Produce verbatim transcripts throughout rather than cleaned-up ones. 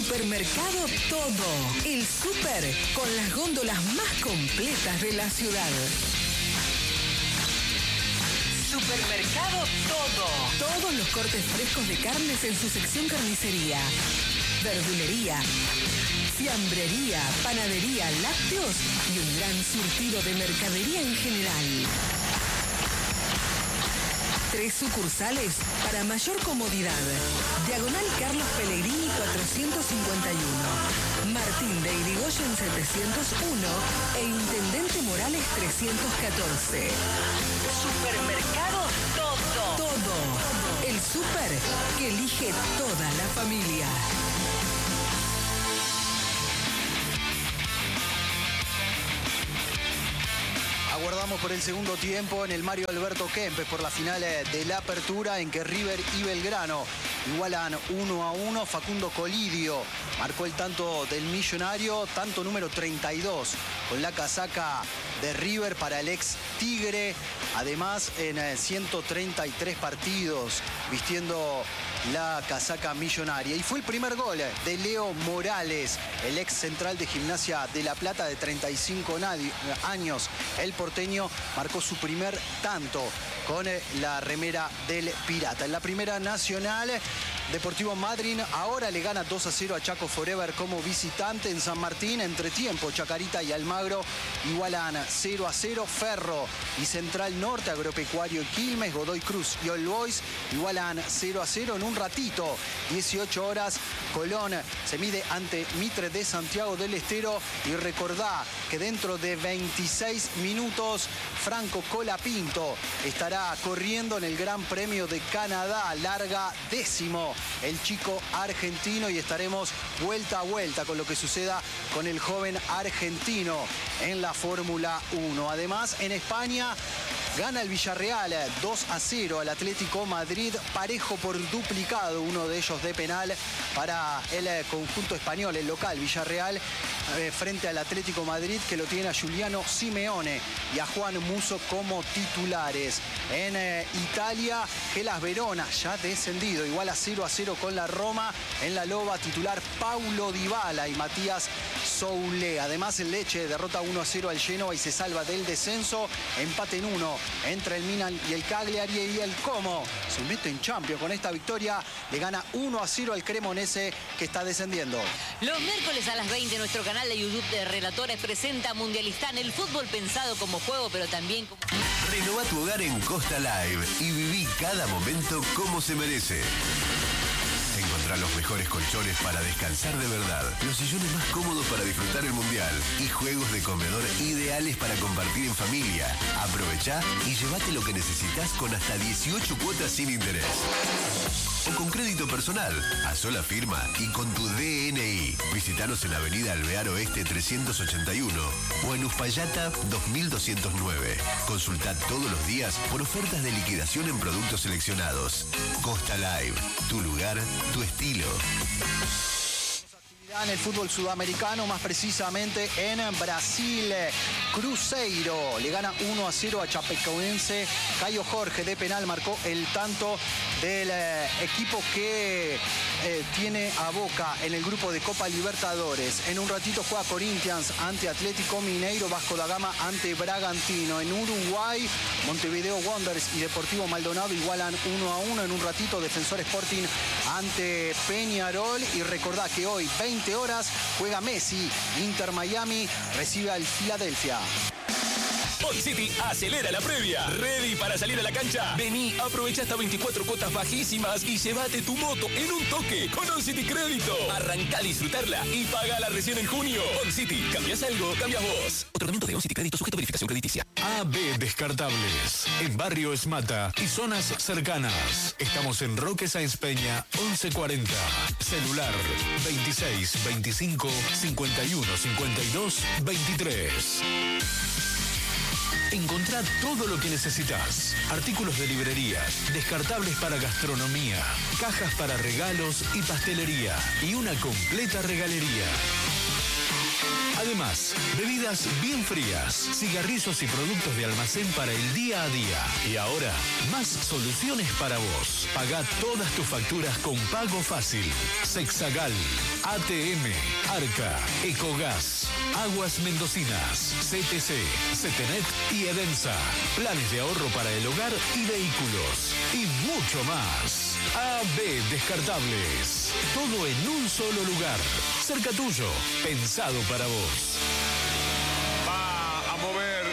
Supermercado Todo. El súper con las góndolas más completas de la ciudad. Supermercado Todo. Todos los cortes frescos de carnes en su sección carnicería, verdulería, fiambrería, panadería, lácteos y un gran surtido de mercadería en general. Tres sucursales para mayor comodidad. Diagonal Carlos Pellegrini cuatrocientos cincuenta y uno, Martín de Irigoyen setecientos uno e Intendente Morales trescientos catorce. Supermercado Todo. Todo. El súper que elige toda la familia. Aguardamos por el segundo tiempo en el Mario Alberto Kempes por la final de la apertura en que River y Belgrano igualan uno a uno. Facundo Colidio marcó el tanto del millonario, tanto número treinta y dos con la casaca de River para el ex Tigre. Además, en ciento treinta y tres partidos vistiendo la casaca millonaria. Y fue el primer gol de Leo Morales, el ex central de Gimnasia de La Plata de treinta y cinco años. El porteño marcó su primer tanto con la remera del Pirata. En la Primera Nacional, Deportivo Madryn ahora le gana dos a cero a Chaco Forever como visitante en San Martín. Entre tiempo, Chacarita y Almagro igualan cero a cero. Ferro y Central Norte, Agropecuario y Quilmes, Godoy Cruz y All Boys igualan cero a cero. En un ratito, dieciocho horas, Colón se mide ante Mitre de Santiago del Estero. Y recordá que dentro de veintiséis minutos, Franco Colapinto estará corriendo en el Gran Premio de Canadá. Larga décimo el chico argentino y estaremos vuelta a vuelta con lo que suceda con el joven argentino en la Fórmula uno. Además, en España gana el Villarreal dos a cero al Atlético Madrid, parejo por duplicado, uno de ellos de penal para el conjunto español, el local Villarreal, eh, frente al Atlético Madrid, que lo tiene a Giuliano Simeone y a Juan Musso como titulares. En eh, Italia, Hellas Verona, ya descendido, igual a cero a cero con la Roma. En la Loba, titular Paulo Dybala y Matías Soule. Además, el Lecce derrota uno a cero al Genoa y se salva del descenso. Empate en uno entre el Milan y el Cagliari, y el Como se mete en Champions. Con esta victoria le gana uno a cero al Cremonese, que está descendiendo. Los miércoles a las veinte, nuestro canal de YouTube de Relatores presenta Mundialistán, el fútbol pensado como juego, pero también como... Renová tu hogar en Costa Live y viví cada momento como se merece. Encontrá los mejores colchones para descansar de verdad, los sillones más cómodos para disfrutar el mundial y juegos de comedor ideales para compartir en familia. Aprovechá y llévate lo que necesitas con hasta dieciocho cuotas sin interés. O con crédito personal, a sola firma y con tu D N I. Visítanos en Avenida Alvear Oeste trescientos ochenta y uno o en Uspallata dos mil doscientos nueve. Consultá todos los días por ofertas de liquidación en productos seleccionados. Costa Live, tu lugar, tu estilo. En el fútbol sudamericano, más precisamente en Brasil, Cruzeiro le gana uno a cero a Chapecoense. Caio Jorge de penal marcó el tanto del eh, equipo que eh, tiene a Boca en el grupo de Copa Libertadores. En un ratito juega Corinthians ante Atlético Mineiro, Vasco da Gama ante Bragantino. En Uruguay, Montevideo Wanderers y Deportivo Maldonado igualan uno a uno. En un ratito, Defensor Sporting ante Peñarol. Y recordá que hoy, veinte horas, juega Messi. Inter Miami recibe al Filadelfia. On City acelera la previa. ¿Ready para salir a la cancha? Vení, aprovecha hasta veinticuatro cuotas bajísimas y llévate tu moto en un toque con On City Crédito. Arranca a disfrutarla y pagala recién en junio. On City, ¿cambias algo? Cambias vos. Otorgamiento de On City Crédito sujeto a verificación crediticia. A B Descartables, en Barrio Esmata y zonas cercanas. Estamos en Roque Sáenz Peña, once cuarenta. Celular veintiséis veinticinco cincuenta y uno cincuenta y dos veintitrés. Encontrá todo lo que necesitas. Artículos de librería, descartables para gastronomía, cajas para regalos y pastelería y una completa regalería. Además, bebidas bien frías, cigarrillos y productos de almacén para el día a día. Y ahora, más soluciones para vos. Pagá todas tus facturas con pago fácil. Sexagal, A T M, Arca, Ecogas, Aguas Mendocinas, C T C, Cetenet y Edensa. Planes de ahorro para el hogar y vehículos. Y mucho más. A B Descartables. Todo en un solo lugar. Cerca tuyo. Pensado para vos. Va a mover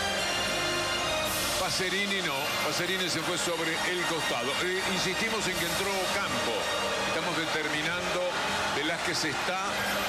Pacerini, no. Pacerini se fue sobre el costado. Eh, insistimos en que entró Campo. Estamos determinando. Velázquez está.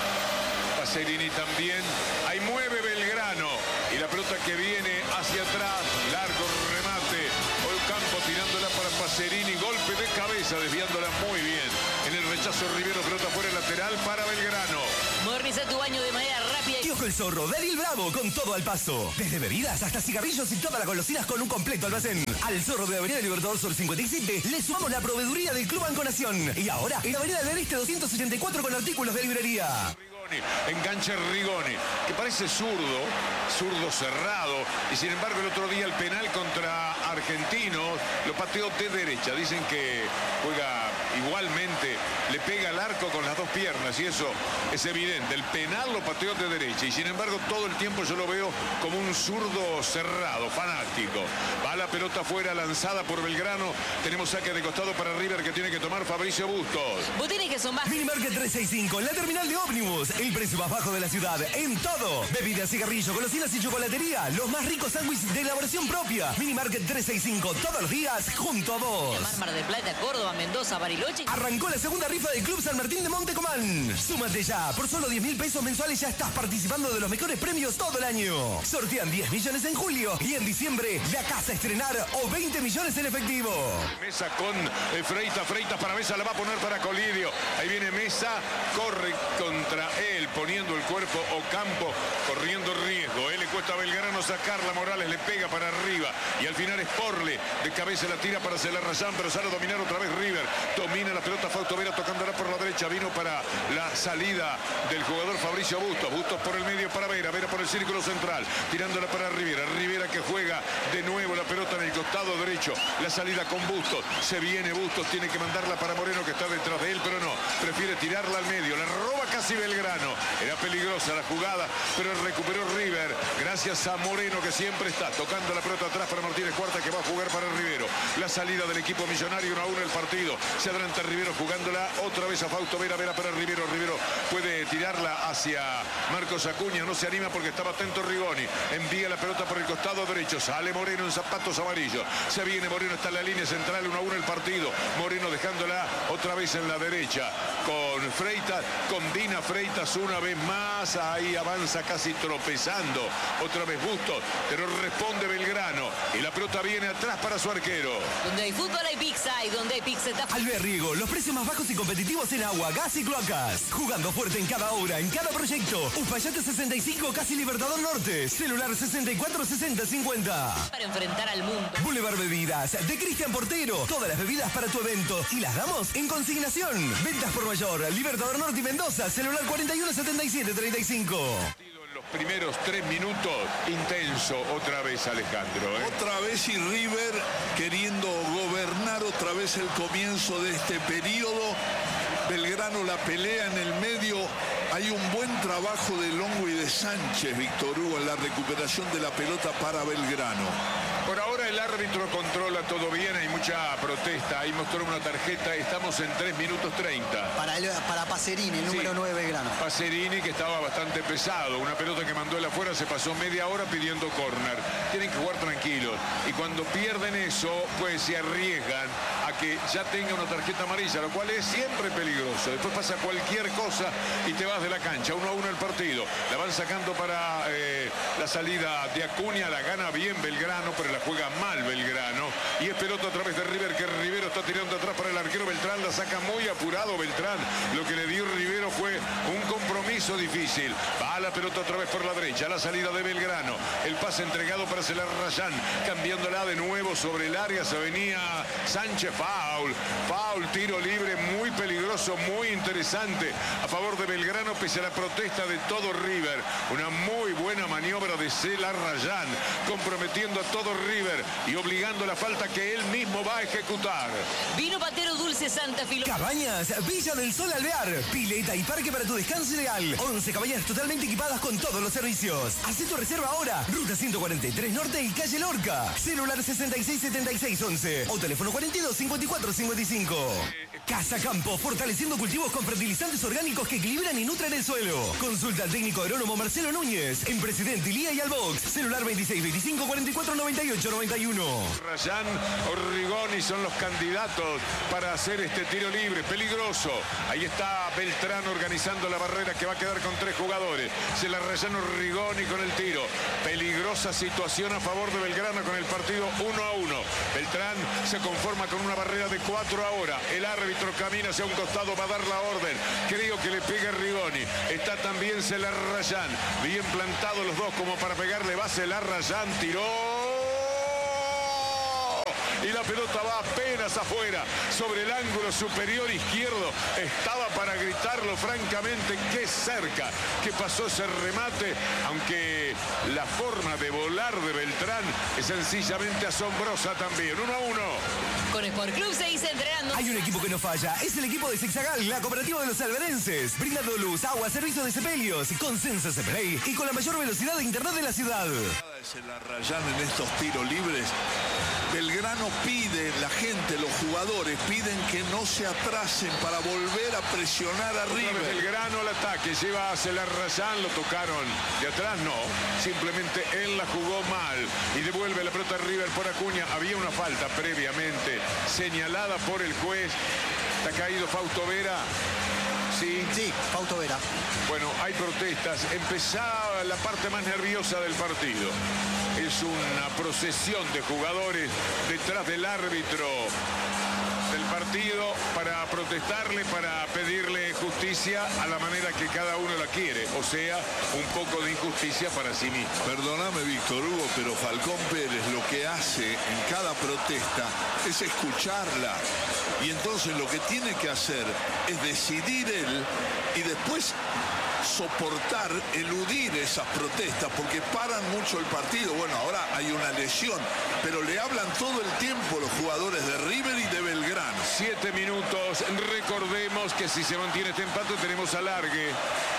Pacerini también. Ahí mueve Belgrano. Y la pelota que viene hacia atrás. Largo remate. Hoy Campo tirándola para Pacerini. Golpe de cabeza, desviándola muy bien. En el rechazo Rivero, pelota fuera lateral para Belgrano. Moderniza tu baño de manera rápida. Kiosco El Zorro, Daniel Bravo, con todo al paso. Desde bebidas hasta cigarrillos y todas las golosinas con un completo almacén. Al Zorro de Avenida Libertador Sur cincuenta y siete le sumamos la proveeduría del Club Banco Nación. Y ahora en Avenida del Este doscientos ochenta y cuatro con artículos de librería. Enganche Rigoni, que parece zurdo, zurdo cerrado, y sin embargo el otro día el penal contra Argentinos lo pateó de derecha. Dicen que juega igualmente, le pega al arco con las dos piernas, y eso es evidente. El penal lo pateó de derecha, y sin embargo todo el tiempo yo lo veo como un zurdo cerrado, fanático. Va la pelota afuera, lanzada por Belgrano. Tenemos saque de costado para River, que tiene que tomar Fabricio Bustos. Botines que son más. Minimarket trescientos sesenta y cinco, en la terminal de ómnibus. El precio más bajo de la ciudad en todo. Bebidas, cigarrillos, golosinas y chocolatería. Los más ricos sándwiches de elaboración propia. Minimarket trescientos sesenta y cinco, todos los días junto a vos. Mar, Mar del Plata, Córdoba, Mendoza, Bariloche. Arrancó la segunda rifa del Club San Martín de Montecomán. Súmate ya. Por solo diez mil pesos mensuales ya estás participando de los mejores premios todo el año. Sortean diez millones en julio y en diciembre la casa a estrenar o veinte millones en efectivo. Mesa con eh, Freitas, Freitas para Mesa, la va a poner para Colidio. Ahí viene Mesa, corre contra él, poniendo el cuerpo Ocampo, corriendo riesgo. Él le cuesta a Belgrano sacarla, Morales le pega para arriba. Y al final es Porle, de cabeza la tira para Celar Rayán, pero sale a dominar otra vez River. Domina la pelota Fausto Vera, tocándola por la derecha. Vino para la salida del jugador Fabricio Bustos. Bustos por el medio para Vera, Vera por el círculo central, tirándola para Rivera. Rivera que juega de nuevo la pelota en el costado derecho. La salida con Bustos. Se viene Bustos, tiene que mandarla para Moreno, que está detrás de él, pero no. Prefiere tirarla al medio. La roba casi Belgrano. Era peligrosa la jugada, pero recuperó River. Gracias a Moreno, que siempre está tocando la pelota atrás para Martínez Cuarta, que va a jugar para Rivero. La salida del equipo millonario, uno a uno el partido. Se adelanta Rivero jugándola otra vez a Fausto Vera. Vera para Rivero. Rivero puede tirarla hacia Marcos Acuña. No se anima porque estaba atento Rigoni. Envía la pelota por el costado derecho. Sale Moreno en zapatos amarillos. Se viene Moreno, está en la línea central, uno a uno el partido. Moreno dejándola otra vez en la derecha con Freitas. Combina Freitas una vez más. Ahí avanza casi tropezando. Otra vez Bustos, pero responde Belgrano. Y la pelota viene atrás para su arquero. Donde hay fútbol hay pizza, y donde hay pizza está... Albert Riego, los precios más bajos y competitivos en agua, gas y cloacas. Jugando fuerte en cada obra, en cada proyecto. Uspallate sesenta y cinco, casi Libertador Norte. Celular sesenta y cuatro sesenta cincuenta. Para enfrentar al mundo. Boulevard Bebidas, de Cristian Portero. Todas las bebidas para tu evento. Y las damos en consignación. Ventas por mayor, Libertador Norte y Mendoza. Celular cuarenta y uno setenta y siete treinta y cinco. Los primeros tres minutos, intenso otra vez Alejandro. ¿eh? Otra vez y River queriendo gobernar otra vez el comienzo de este periodo. Belgrano la pelea en el medio. Hay un buen trabajo de Longo y de Sánchez, Víctor Hugo, en la recuperación de la pelota para Belgrano. Por ahora el árbitro controla todo bien, hay mucha protesta. Ahí mostró una tarjeta, estamos en tres minutos treinta. Para, el, para Pacerini, el número sí. nueve Belgrano. Pacerini, que estaba bastante pesado. Una pelota que mandó él afuera, se pasó media hora pidiendo córner. Tienen que jugar tranquilos. Y cuando pierden eso, pues se arriesgan a que ya tenga una tarjeta amarilla, lo cual es siempre peligroso. Después pasa cualquier cosa y te vas de la cancha. Uno a uno el partido. La van sacando para eh, la salida de Acuña. La gana bien Belgrano, pero la juega mal Belgrano. Y es pelota a través de River, que Rivero está tirando atrás para el arquero Beltrán. La saca muy apurado Beltrán. Lo que le dio Rivero fue un compromiso difícil. Va la pelota otra vez por la derecha. La salida de Belgrano. El pase entregado para Celar Rayán. Cambiándola de nuevo sobre el área. Se venía Sánchez. foul, foul, tiro libre muy peligroso, muy interesante a favor de Belgrano pese a la protesta de todo River. Una muy buena maniobra de Zelarrayán, comprometiendo a todo River y obligando la falta que él mismo va a ejecutar. Vino Patero Dulce Santa Filomena. Cabañas Villa del Sol Alvear, pileta y parque para tu descanso ideal. once cabañas totalmente equipadas con todos los servicios. Haz tu reserva ahora. Ruta ciento cuarenta y tres Norte y calle Lorca. Celular sesenta y seis setenta y seis once o teléfono cuarenta y dos cincuenta y cuatro cincuenta y cinco. Casa Campo, fortaleciendo cultivos con fertilizantes orgánicos que equilibran y nutren el suelo. Consulta al técnico agrónomo Marcelo Núñez en Presidente Ilía y Albox. Celular veintiséis veinticinco cuarenta y cuatro noventa y ocho noventa y uno. Rayán o Rigoni son los candidatos para hacer este tiro libre peligroso. Ahí está Beltrán organizando la barrera que va a quedar con tres jugadores. Zelarrayán o Rigoni con el tiro. Peligrosa situación a favor de Belgrano con el partido uno a uno. Beltrán se conforma con una barrera de cuatro ahora. El árbitro camina hacia un costado, va a dar la orden. Creo que le pega Rigoni. Está también Zelarrayán. Bien plantados los dos como para pegarle. Va Zelarrayán, tiró. Y la pelota va apenas afuera, sobre el ángulo superior izquierdo. Estaba para gritarlo, francamente, qué cerca que pasó ese remate, aunque la forma de volar de Beltrán es sencillamente asombrosa también. Uno a uno. Con Sport Club se dice entrenando. Hay un equipo que no falla, es el equipo de Sexagal, la cooperativa de los alberenses, brindando luz, agua, servicios de sepelios, con Censa Play y con la mayor velocidad de internet de la ciudad. Zelarrayán en estos tiros libres. Belgrano pide, la gente, los jugadores piden que no se atrasen para volver a presionar a River. Belgrano al ataque, lleva a Zelarrayán, lo tocaron de atrás, no, simplemente él la jugó mal y devuelve la pelota a River por Acuña. Había una falta previamente señalada por el juez. Está caído Fausto Vera. Sí, sí, Fausto Vera. Bueno, hay protestas. Empezaba la parte más nerviosa del partido. Es una procesión de jugadores detrás del árbitro del partido para protestarle, para pedirle justicia a la manera que cada uno la quiere, o sea, un poco de injusticia para sí mismo. Perdóname, Víctor Hugo, pero Falcón Pérez lo que hace en cada protesta es escucharla. Y entonces lo que tiene que hacer es decidir él y después soportar, eludir esas protestas, porque paran mucho el partido. Bueno, ahora hay una lesión, pero le hablan todo el tiempo los jugadores de River y de Belgrano. Siete minutos. Recordemos que si se mantiene este empate tenemos alargue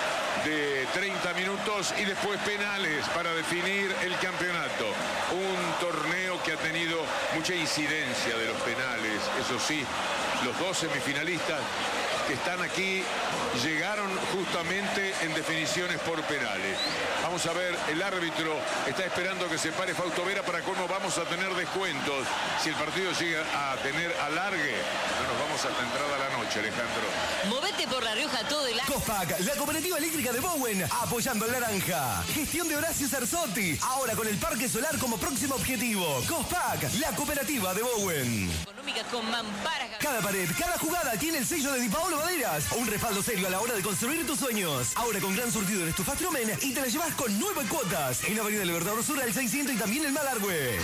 de treinta minutos y después penales para definir el campeonato. Un torneo que ha tenido mucha incidencia de los penales, eso sí, los dos semifinalistas que están aquí llegaron justamente en definiciones por penales. Vamos a ver, el árbitro está esperando que se pare Fausto Vera para cómo vamos a tener descuentos. Si el partido llega a tener alargue, no nos vamos hasta entrada a la noche, Alejandro. Movete por La Rioja todo el año. Cospac, la cooperativa eléctrica de Bowen, apoyando al naranja. Gestión de Horacio Sarzotti, ahora con el parque solar como próximo objetivo. Cospac, la cooperativa de Bowen. Económica con mamparas. Cada pared, cada jugada tiene el sello de Di Paolo Maderas. Un respaldo serio a la hora de construir tus sueños. Ahora con gran surtido en estufas Trumen y te la llevas con nueve cuotas. En Avenida Libertador Sur al seiscientos y también en Malargüe.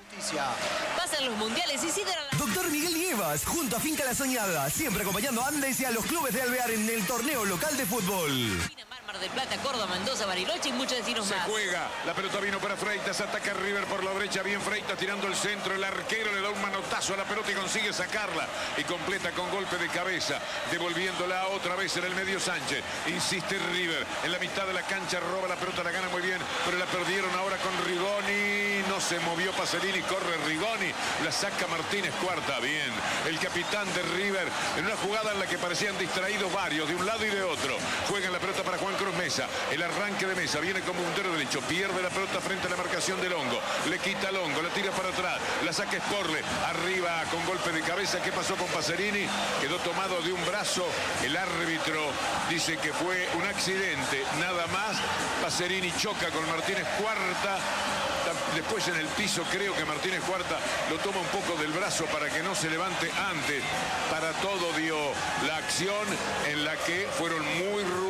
Pasan los mundiales y siguen a la... Doctor Miguel Nievas, junto a Finca La Soñada, siempre acompañando a Andes y a los clubes de Alvear en el torneo local de fútbol. Mar del Plata, Córdoba, Mendoza, Bariloche y muchos destinos Se más. Se juega, la pelota vino para Freitas, ataca River por la derecha, bien Freitas tirando el centro, el arquero le da un manotazo a la pelota y consigue sacarla y completa con golpe de cabeza, devolviéndola otra vez en el medio Sánchez. Insiste River, en la mitad de la cancha roba la pelota, la gana muy bien, pero la perdieron ahora con Rigoni, no se movió Pasolini, corre Rigoni, la saca Martínez Cuarta, bien. El capitán de River en una jugada en la que parecían distraídos varios, de un lado y de otro. Juegan la pelota para Juan Cruz Mesa, el arranque de Mesa, viene como puntero derecho, pierde la pelota frente a la marcación de Longo, le quita Longo, la tira para atrás, la saca Sporle, arriba con golpe de cabeza. ¿Qué pasó con Pacerini? Quedó tomado de un brazo, el árbitro dice que fue un accidente, nada más. Pacerini choca con Martínez Cuarta, después en el piso creo que Martínez Cuarta lo toma un poco del brazo para que no se levante antes. Para todo dio la acción en la que fueron muy rudos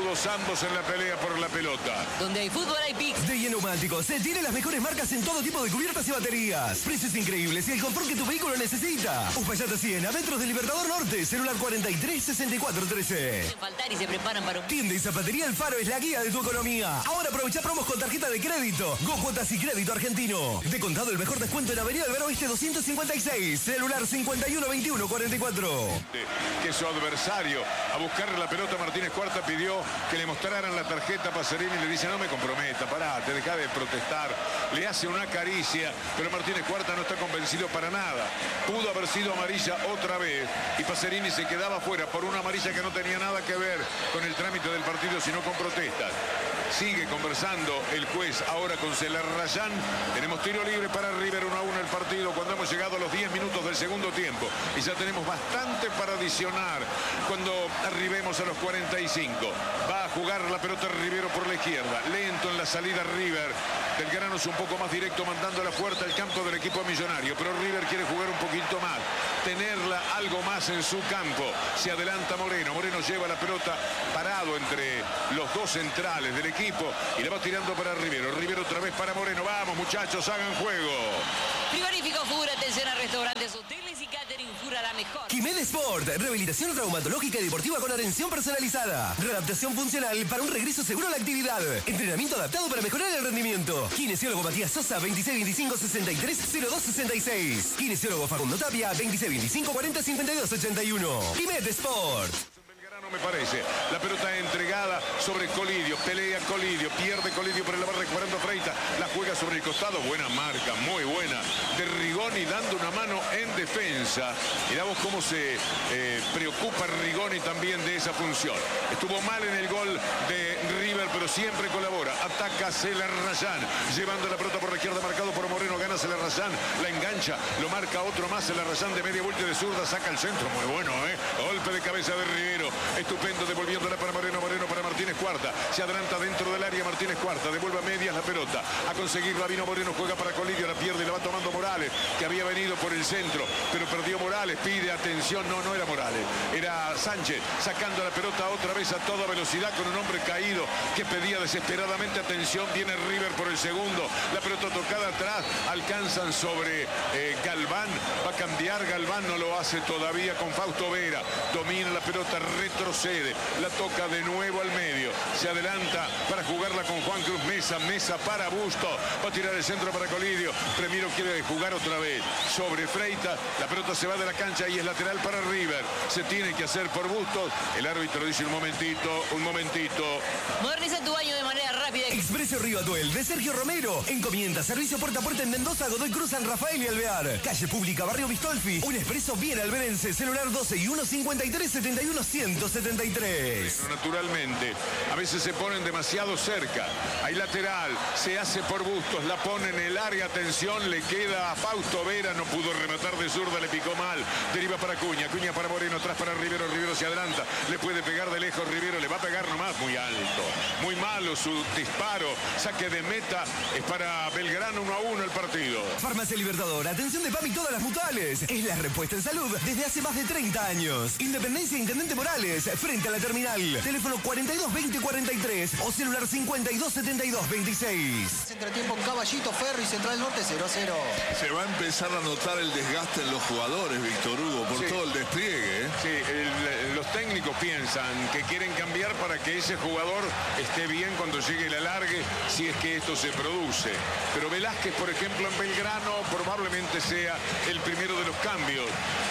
todos ambos en la pelea por la pelota. Donde hay fútbol hay Pix. D I Neumáticos se tiene las mejores marcas en todo tipo de cubiertas y baterías. Precios increíbles y el confort que tu vehículo necesita. Uspallata cien, a metros del Libertador Norte, celular cuarenta y tres sesenta y cuatro trece. Pueden faltar y se preparan para un... Tienda y zapatería El Faro es la guía de tu economía. Ahora aprovecha promos con tarjeta de crédito. Go Cuotas y Crédito Argentino. De contado el mejor descuento en Avenida Albero Oeste doscientos cincuenta y seis. Celular cincuenta y uno veintiuno cuarenta y cuatro. Que su adversario a buscar la pelota, Martínez Cuarta pidió que le mostraran la tarjeta a Pacerini y le dice: no me comprometa, pará, te deja de protestar. Le hace una caricia, pero Martínez Cuarta no está convencido para nada. Pudo haber sido amarilla otra vez y Pacerini se quedaba fuera por una amarilla que no tenía nada que ver con el trámite del partido, sino con protestas. Sigue conversando el juez ahora con Celarrayán. Tenemos tiro libre para River, uno a uno el partido cuando hemos llegado a los diez minutos del segundo tiempo. Y ya tenemos bastante para adicionar cuando arribemos a los cuarenta y cinco. Va a jugar la pelota Rivero por la izquierda. Lento en la salida River. Belgrano es un poco más directo, mandando la fuerza al campo del equipo millonario. Pero River quiere jugar un poquito más, tenerla algo más en su campo. Se adelanta Moreno. Moreno lleva la pelota parado entre los dos centrales del equipo y la va tirando para Rivero. Rivero otra vez para Moreno. Vamos, muchachos, hagan juego. Frigorífico Fura, atención a restaurantes, hoteles y catering. Fura la mejor. Quimed Sport, rehabilitación traumatológica y deportiva con atención personalizada. Readaptación funcional para un regreso seguro a la actividad. Entrenamiento adaptado para mejorar el rendimiento. Kinesiólogo Matías Sosa, veintiséis veinticinco sesenta y tres cero dos sesenta y seis. Kinesiólogo Facundo Tapia, veintiséis veinticinco cuarenta cincuenta y dos ochenta y uno. Quimed Sport. Me parece, la pelota entregada sobre Colidio, pelea Colidio, pierde Colidio, pero la va recuperando Freitas, la juega sobre el costado, buena marca, muy buena, de Rigoni dando una mano en defensa. Mirá vos cómo se eh, preocupa Rigoni también de esa función. Estuvo mal en el gol de River, pero siempre colabora, ataca Celarrayán, llevando la pelota por la izquierda, marcado por Moreno, gana Celarrayán, la engancha, lo marca otro más, Celarrayán de media vuelta de zurda, saca el centro, muy bueno, eh, golpe de cabeza de Rivero. Estupendo, devolviéndola para Moreno, Moreno para Martínez Cuarta. Se adelanta dentro del área Martínez Cuarta, devuelve a medias la pelota. A conseguirla vino Moreno, juega para Colidio, la pierde y la va tomando Morales, que había venido por el centro, pero perdió Morales, pide atención, no, no era Morales, era Sánchez, sacando la pelota otra vez a toda velocidad con un hombre caído que pedía desesperadamente atención. Viene River por el segundo, la pelota tocada atrás, alcanzan sobre eh, Galván, va a cambiar Galván, no lo hace todavía con Fausto Vera, domina la pelota, retrocede, la toca de nuevo al medio, se adelanta para jugarla con Juan Cruz Mesa, Mesa para Busto, va a tirar el centro para Colidio, Premiero quiere jugar otra vez sobre Freitas, la pelota se va de la cancha y es lateral para River, se tiene que hacer por Bustos, el árbitro dice un momentito, un momentito. Moderniza tu baño de manera rápida. Expreso Río Atuel de Sergio Romero, encomienda, servicio puerta a puerta en Mendoza, Godoy Cruz, San Rafael y Alvear, calle pública, barrio Bistolfi, un expreso bien alberense, celular doce y uno cincuenta y tres setenta y uno ciento setenta y tres. Bueno, naturalmente, a veces se ponen demasiado cerca, hay lateral, se hace por Bustos, la pone en el área, atención, le queda a Fausto Vera, no pudo rematar de zurda, le picó mal, deriva para Cuña, Cuña para Moreno, atrás para Rivero, Rivero se adelanta, le puede pegar de lejos, Rivero le va a pegar nomás, muy alto, muy malo su disparo, saque de meta, es para Belgrano, uno a uno el partido. Farmacia Libertador, atención de P A M y todas las mutuales, es la respuesta en salud desde hace más de treinta años. Independencia Intendente Morales, frente a la terminal, teléfono cuarenta y dos veinte cuarenta y tres o celular cincuenta y dos setenta y dos veintiséis. Entretiempo en Caballito, Ferro y Central Norte cero a cero. Se va a empezar a notar el desgaste en los jugadores, Víctor Hugo, por Sí. todo el despliegue. ¿eh? Sí, el- los técnicos piensan que quieren cambiar para que ese jugador esté bien cuando llegue el alargue, si es que esto se produce. Pero Velázquez, por ejemplo, en Belgrano probablemente sea el primero de los cambios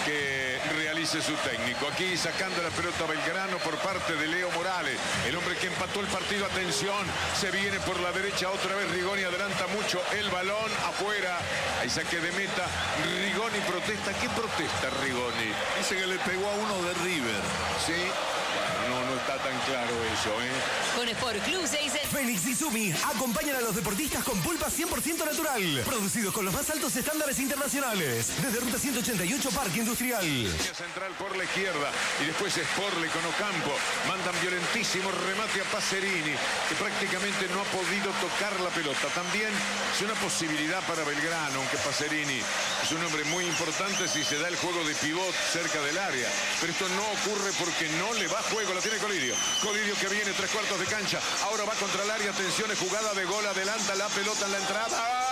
que realice su técnico. Aquí sacando la pelota Belgrano por parte de Leo Morales, el hombre que empató el partido. Atención, se viene por la derecha otra vez Rigoni, adelanta mucho el balón afuera. Hay saque de meta, Rigoni protesta. ¿Qué protesta Rigoni? Dice que le pegó a uno de River. Sí, no, no está tan claro eso, ¿eh? Con Sport Club seis. Fénix y Sumi acompañan a los deportistas con pulpa cien por ciento natural. Producidos con los más altos estándares internacionales. Desde Ruta ciento ochenta y ocho, Parque Industrial. Central por la izquierda y después Sporle con Ocampo. Mandan violentísimo remate a Pacerini, que prácticamente no ha podido tocar la pelota. También es una posibilidad para Belgrano, aunque Pacerini es un hombre muy importante si se da el juego de pivot cerca del área. Pero esto no ocurre porque no le va juego. La tiene Colidio. Colidio que viene tres cuartos de cancha. Ahora va contra el área. Atención, es jugada de gol. Adelanta la pelota en la entrada.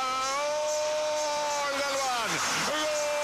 ¡Gol! Galván. ¡Gol!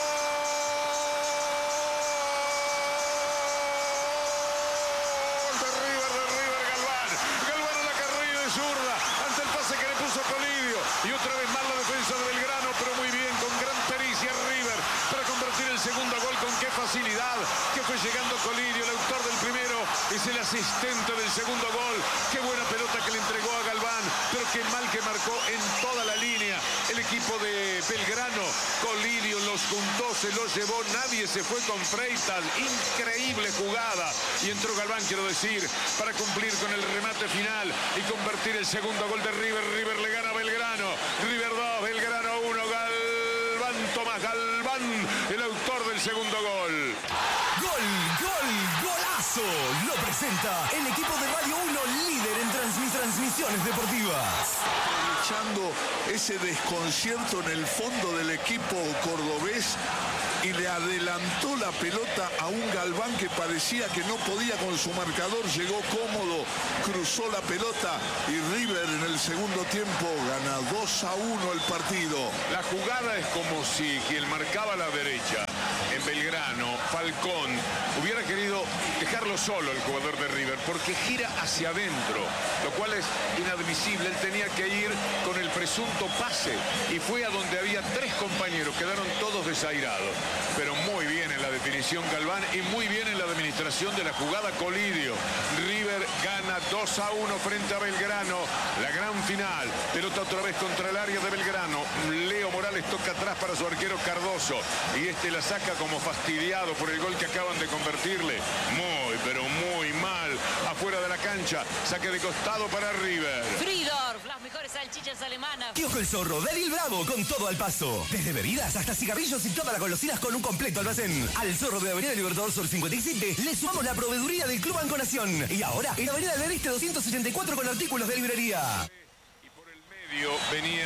De River, de River, Galván. Galván a la carrera de zurda. Ante el pase que le puso Colidio. Y otra vez más la defensa de Belgrano, pero muy bien, con gran pericia River para convertir el segundo gol. Con qué facilidad que fue llegando Colidio, el autor del primero es el asistente del segundo gol. Qué buena pelota que le entregó a Galván, pero qué mal que marcó en toda la línea el equipo de Belgrano. Colidio los juntó, se los llevó, nadie se fue con Freitas. Increíble jugada. Y entró Galván, quiero decir, para cumplir con el remate final y convertir el segundo gol de River. River le gana a Belgrano. River dos, Belgrano uno. Galván, Tomás Galván, el autor del segundo gol. Gol, gol, golazo. Lo presenta el equipo de Radio uno, líder en transmis transmisiones deportivas. Aprovechando ese desconcierto en el fondo del equipo cordobés y le adelantó la pelota a un Galván que parecía que no podía con su marcador, llegó cómodo, cruzó la pelota y River en el segundo tiempo gana dos a uno el partido. La jugada es como si quien marcaba a la derecha en Belgrano, Falcón, hubiera querido dejarlo solo el jugador de River, porque gira hacia adentro, lo cual es inadmisible. Él tenía que ir con el presunto pase y fue a donde había tres compañeros, quedaron todos desairados. Pero muy bien en la definición Galván y muy bien en la administración de la jugada Colidio. River gana dos a uno frente a Belgrano. La gran final. Pelota otra vez contra el área de Belgrano. Leo Morales toca atrás para su arquero Cardoso. Y este la saca como fastidiado por el gol que acaban de convertirle. Muy, pero muy mal. Afuera de la cancha. Saque de costado para River. Fridorf, las mejores salchichas alemanas. Kiosco El Zorro, Delil Bravo, con todo al paso. Desde bebidas hasta cigarrillos y todas las golosinas con un completo almacén. Al Zorro de Avenida Libertador Sur cincuenta y siete le sumamos la proveeduría del Club Banco Nación. Y ahora en Avenida del Este doscientos ochenta y cuatro con artículos de librería. Y por el medio venía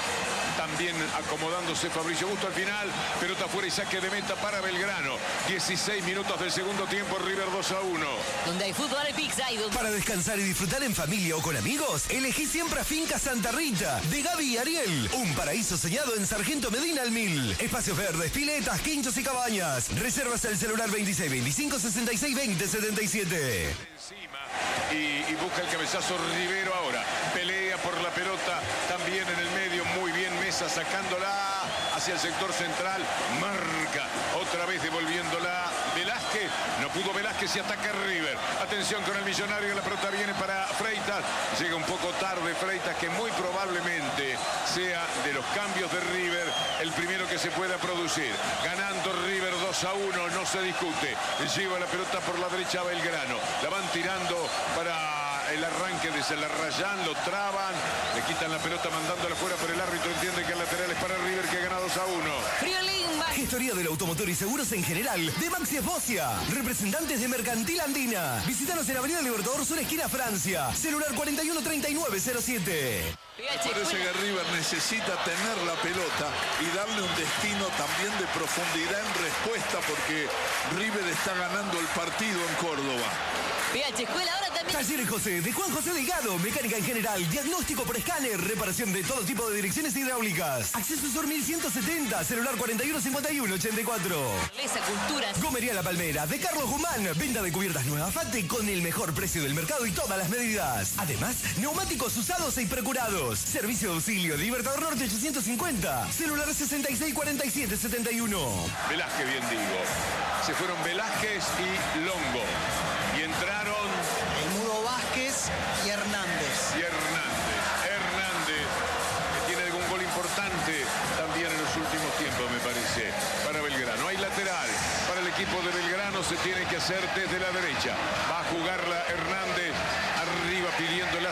también acomodándose Fabricio Busto al final. Pelota fuera y saque de meta para Belgrano. dieciséis minutos del segundo tiempo, River dos a uno. Donde hay fútbol hay pizza y donde... Para descansar y disfrutar en familia o con amigos, elegí siempre a Finca Santa Rita, de Gaby y Ariel. Un paraíso soñado en Sargento Medina al Mil. Espacios verdes, piletas, quinchos y cabañas. Reservas el celular veintiséis veinticinco sesenta y seis veinte setenta y siete. Encima y, y busca el cabezazo Rivero ahora. Pelea por la pelota también en el medio. Muy bien Mesa sacándola hacia el sector central. Marca otra vez devolviéndola Velázquez. No pudo Velázquez y ataca River. Atención con el millonario. La pelota viene para Freitas. Llega un poco tarde Freitas, que muy probablemente sea de los cambios de River el primero que se pueda producir. Ganando River dos a uno, no se discute. Lleva la pelota por la derecha Belgrano. La van tirando para el arranque de Celarrayán, lo traban, le quitan la pelota mandándola fuera, pero el árbitro entiende que el lateral es para River, que gana dos a uno. Gestoría del automotor y seguros en general de Maxi Esbocia. Representantes de Mercantil Andina. Visítanos en Avenida Libertador Sur, esquina Francia. Celular cuarenta y uno treinta y nueve cero siete. Parece que River necesita tener la pelota y darle un destino también de profundidad en respuesta, porque River está ganando el partido en Córdoba. P H Escuela ahora también. Talleres José, de Juan José Delgado, mecánica en general, diagnóstico por escáner, reparación de todo tipo de direcciones hidráulicas. Acceso Sur mil ciento setenta, celular cuarenta y uno cincuenta y uno ochenta y cuatro. Esa cultura. Gomería La Palmera, de Carlos Guzmán, venta de cubiertas nuevas Fate con el mejor precio del mercado y todas las medidas. Además, neumáticos usados e procurados. Servicio de auxilio, Libertador Norte ochocientos cincuenta, celular sesenta y seis cuarenta y siete setenta y uno. Velázquez, bien digo. Se fueron Velázquez y Longo. Y entraron El Mudo Vázquez y Hernández. y Hernández. Hernández, que tiene algún gol importante también en los últimos tiempos, me parece, para Belgrano. Hay lateral para el equipo de Belgrano, se tiene que hacer desde la derecha. Va a jugarla Hernández, arriba pidiendo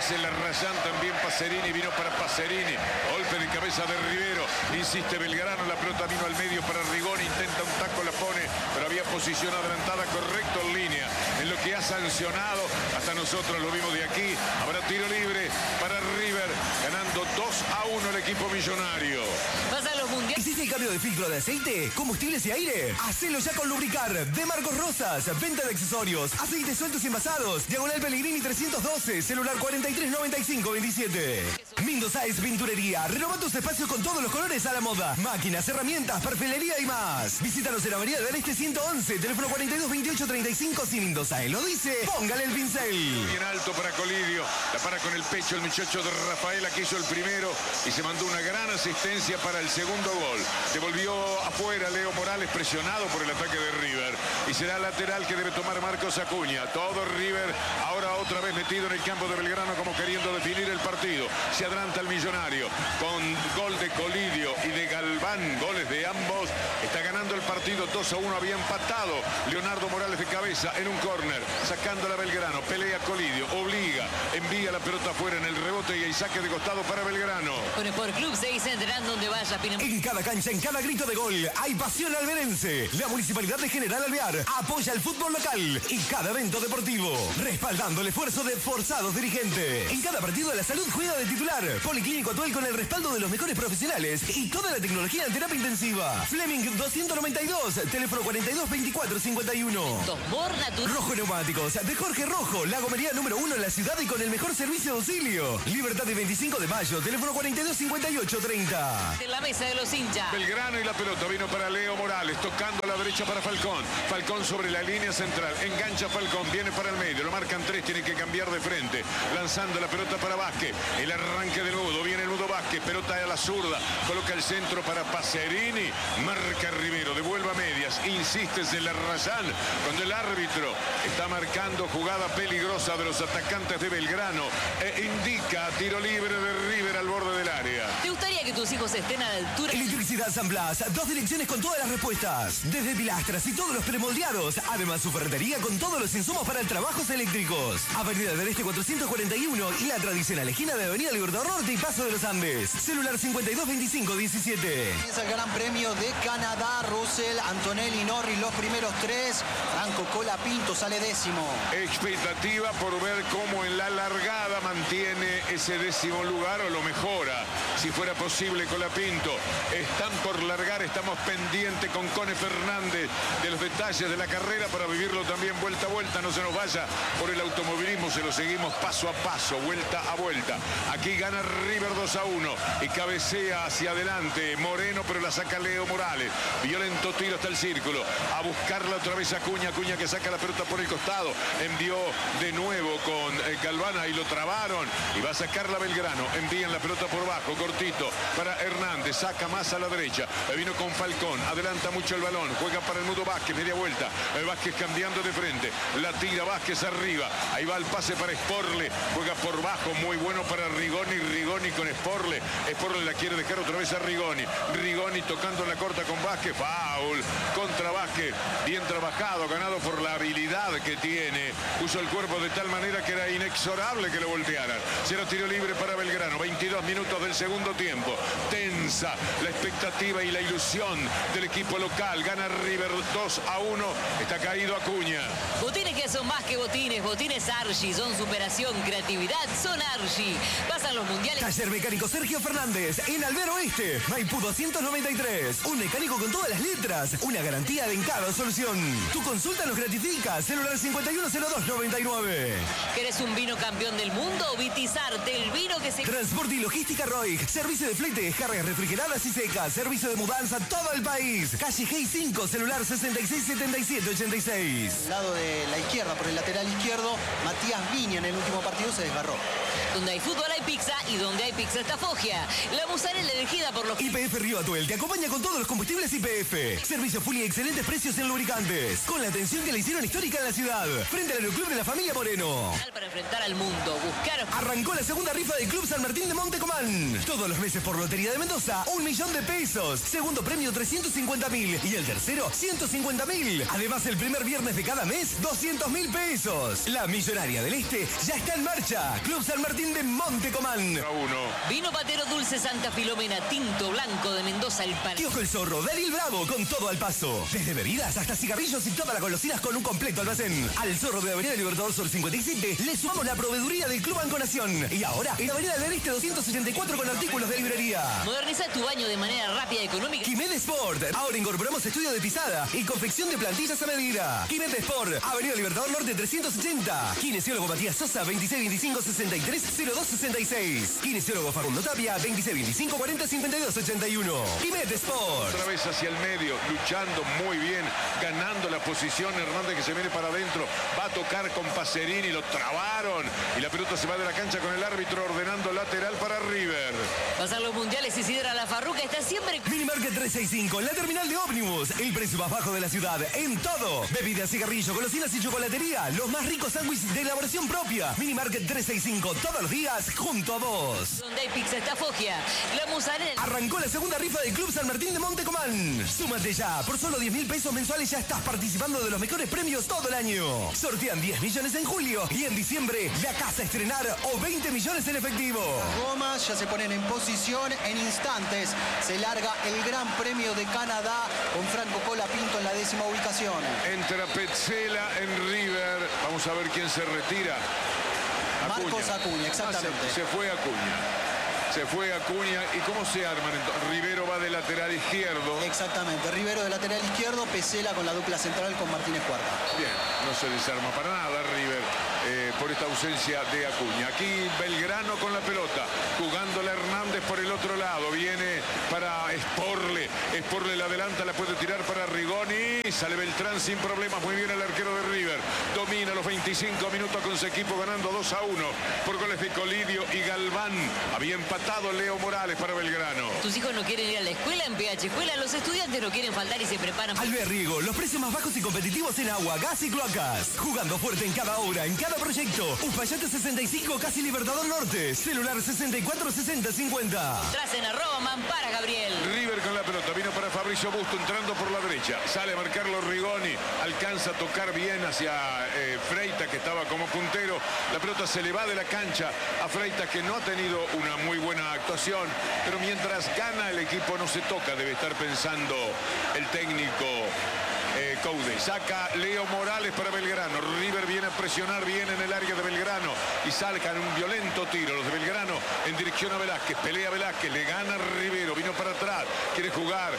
Aparece la Rayán, también Pacerini, vino para Pacerini. Golpe de cabeza de Rivero. Insiste Belgrano, la pelota vino al medio para Rigoni. Intenta un taco, la pone, pero había posición adelantada, correcto en línea. En lo que ha sancionado, hasta nosotros lo vimos de aquí. Habrá tiro libre para River, ganando dos a uno el equipo millonario. Pasan los mundiales. ¿Hiciste el cambio de filtro de aceite, combustibles y aire? Hacelo ya con Lubricar de Marcos Rosas. Venta de accesorios, aceites sueltos y envasados. Diagonal Pellegrini trescientos doce, celular cuarenta y tres noventa y cinco veintisiete. Mindo Sáez Pinturería. Renova tus espacios con todos los colores a la moda. Máquinas, herramientas, perfilería y más. Visítanos en Avenida del Este ciento once, teléfono cuarenta y dos veintiocho treinta y cinco. Si Mindo Sáez lo dice, póngale el pincel. Bien alto para Colidio. La para con el pecho el muchacho de Rafaela, que hizo el primero y se mandó una gran asistencia para el segundo gol. Devolvió afuera Leo Morales, presionado por el ataque de River. Y será lateral que debe tomar Marcos Acuña. Todo River ahora otra vez metido en el campo de Belgrano, como queriendo definir el partido. Se adelanta el Millonario con gol de Colidio y de Galván, goles de ambos. Está ganando el partido dos a uno. Había empatado Leonardo Morales de cabeza en un córner, sacándola Belgrano. Pelea Colidio, obliga, envía la pelota afuera en el rebote y hay saque de costado para Belgrano. Con Sport Club se enterarán donde vaya Pinamar. En cada cancha, en cada grito de gol, hay pasión alberense. La Municipalidad de General Alvear apoya el fútbol local y cada evento deportivo, respaldando el esfuerzo de forzados dirigentes. En cada partido, la salud juega de titular. Policlínico Atuel con el respaldo de los mejores profesionales y toda la tecnología en terapia intensiva. Fleming doscientos noventa y dos, teléfono cuarenta y dos veinticuatro cincuenta y uno. Rojo Neumáticos, de Jorge Rojo, la gomería número uno en la ciudad y con el mejor servicio de auxilio. Libertad y veinticinco de mayo, teléfono cuarenta y dos cincuenta y ocho treinta. En la mesa de los hinchas. Belgrano y la pelota vino para Leo Morales, tocando a la derecha para Falcón. Falcón sobre la línea central, engancha Falcón, viene para el medio, lo marcan tres, tiene que cambiar de frente. Lanzando la pelota para Vázquez, el arranque del Mudo, viene el Mudo Vázquez, pelota a la zurda, coloca el centro para Pacerini, marca Rivero, devuelve a medias, insiste en la Rayán, cuando el árbitro está marcando jugada peligrosa de los atacantes de Belgrano e indica tiro libre de River al borde del área. ¿Te gustaría que tus hijos estén a la altura? Electricidad San Blas, dos direcciones con todas las respuestas, desde pilastras y todos los premoldeados, además su ferretería con todos los insumos para el trabajos eléctricos. Avenida del Este cuatrocientos cuarenta y uno y la tradicional esquina de Avenida Libertador Norte y Paso de los Andes. Celular cincuenta y dos veinticinco diecisiete. Es el Gran Premio de Canadá. Russell, Antonelli, Norris los primeros tres. Franco Colapinto sale décimo. Expectativa por ver cómo en la largada mantiene ese décimo lugar o lo mejora. Si fuera posible, Colapinto. Están por largar, estamos pendientes con Cone Fernández de los detalles de la carrera para vivirlo también vuelta a vuelta. No se nos vaya por el automovilismo, se lo seguimos paso a paso, vuelta a vuelta. Aquí gana River dos a uno y cabecea hacia adelante Moreno, pero la saca Leo Morales. Violento tiro hasta el círculo. A buscarla otra vez Acuña. Acuña que saca la pelota por el costado. Envió de nuevo con eh, Galvana y lo trabaron. Y va a sacar la Belgrano. Envían la pelota por bajo, cortito para Hernández. Saca más a la derecha. Eh, vino con Falcón. Adelanta mucho el balón. Juega para el Mudo Vázquez. Media vuelta. El Vázquez cambiando de frente. La tira Vázquez arriba. Ahí va el pase para Sporle. Juega por bajo. Muy bueno para Rigoni. Rigoni con Sporle. Sporle la quiere dejar otra vez a Rigoni. Rigoni tocando la corta con Vázquez. Foul contra Vázquez. Bien trabajado. Ganado por la habilidad que tiene. Puso el cuerpo de tal manera que era inexorable que lo voltearan. Será tiro libre para Belgrano. veintidós minutos del segundo tiempo. Tensa la expectativa y la ilusión del equipo local. Gana River dos a uno. Está caído Acuña. Botines que son más que botines. Botines Archie. Son superación, creatividad. Son Archie. Pasan los mundiales. Taller Mecánico Sergio Fernández. En Albero Oeste. Maipú doscientos noventa y tres. Un mecánico con todas las letras. Una garantía de en cada solución. Tu consulta nos gratifica. Celular cincuenta y uno cero dos noventa y nueve. ¿Querés un vino campeón del mundo? Vitizarte, el vino que se... Transporte y logística Roig. Servicio de flete, cargas refrigeradas y secas. Servicio de mudanza a todo el país. Calle G cinco, celular sesenta y seis setenta y siete ochenta y seis. Al lado de la izquierda, por el lateral izquierdo, Matías Viña en el último partido se desgarró. Donde hay fútbol hay pizza y donde hay pizza está Foggia. La mozzarella elegida por los... Y P F Río Atuel te acompaña con todos los combustibles Y P F. Servicio full y excelentes precios en lubricantes. Con la atención que le hicieron histórica en la ciudad. Frente al Aeroclub de la familia Moreno. Para enfrentar impactar al mundo. Buscar... Arrancó la segunda rifa del Club San Martín de Montecomán. Todos los meses por Lotería de Mendoza, un millón de pesos. Segundo premio, trescientos cincuenta mil. Y el tercero, ciento cincuenta mil. Además, el primer viernes de cada mes, doscientos mil pesos. La Millonaria del Este ya está en marcha. Club San Martín de Montecomán. Uno. Vino Patero Dulce Santa Filomena, tinto blanco de Mendoza, el pan. Kiosco El Zorro, Daniel Bravo, con todo al paso. Desde bebidas hasta cigarrillos y todas las golosinas con un completo almacén. Al Zorro de Avenida Libertador Sur cincuenta y siete le sumamos la proveeduría del Club Banco Nación. Y ahora, en Avenida del Este doscientos ochenta y cuatro con artículos de librería. Moderniza tu baño de manera rápida y económica. Quimet Sport. Ahora incorporamos estudio de pisada y confección de plantillas a medida. Quimet Sport. Avenida Libertador Norte trescientos ochenta. Kinesiólogo Matías Sosa, veintiséis veinticinco sesenta y tres cero dos sesenta y seis. Kinesiólogo Facundo Tapia, veintiséis veinticinco cuarenta cincuenta y dos ochenta y uno. Quimet Sport. Otra vez hacia el medio, luchando muy bien, ganando la posición. Hernández que se viene para adentro. Va a tocar con Pacerini, lo trabaron. Y la pelota se va de la cancha con el árbitro ordenando lateral para River. Pasar los mundiales, Isidra La Farruca está siempre... Minimarket trescientos sesenta y cinco, la terminal de ómnibus. El precio más bajo de la ciudad en todo. Bebidas, cigarrillos, golosinas y chocolatería. Los más ricos sándwiches de elaboración propia. Minimarket trescientos sesenta y cinco, todos los días junto a vos. Donde hay pizza está Fogia. La Musarela. Arrancó la segunda rifa del Club San Martín de Montecomán. Súmate ya. Por solo diez mil pesos mensuales ya estás participando de los mejores premios todo el año. Sortean diez millones en julio y en diciembre la casa a estrenar o veinte millones en efectivo. Gomas ya se ponen en posición. En instantes se larga el Gran Premio de Canadá con Franco Colapinto en la décima ubicación. Entra Petzela en River. Vamos a ver quién se retira. Acuña. Marcos Acuña, exactamente. Ah, se, se fue Acuña. Se fue Acuña. ¿Y cómo se arman entonces? Rivero va de lateral izquierdo. Exactamente. Rivero de lateral izquierdo, Petzela con la dupla central con Martínez Cuarta. Bien, no se desarma para nada River eh, por esta ausencia de Acuña. Aquí Belgrano con la pelota, jugándola Hernández por el otro lado. Viene para Sporle. Sporle la adelanta, la puede tirar para Rigoni. Sale Beltrán sin problemas. Muy bien el arquero de River. Domina los veinticinco minutos con su equipo ganando dos a uno por goles de Colidio y Galván. Había empatado Leo Morales para Belgrano. Tus hijos no quieren ir a la escuela en P H Escuela. Los estudiantes no quieren faltar y se preparan. Alvear Riego, los precios más bajos y competitivos en agua, gas y cloacas. Jugando fuerte en cada obra, en cada proyecto. Uspallate sesenta y cinco, casi Libertador Norte. Celular sesenta y cuatro sesenta cincuenta. Tras en arroba Mampara Gabriel. River con la pelota, vino para Fabricio Busto entrando por la derecha. Sale a marcarlo Rigoni, alcanza a tocar bien hacia eh, Freitas, que estaba como puntero. La pelota se le va de la cancha a Freitas, que no ha tenido una muy buena actuación, pero mientras gana el equipo no se toca, debe estar pensando el técnico eh, Coude. Saca Leo Morales para Belgrano. River viene a presionar bien en el área de Belgrano y salgan un violento tiro los de Belgrano en dirección a Velázquez. Pelea Velázquez, le gana Rivero, vino para atrás, quiere jugar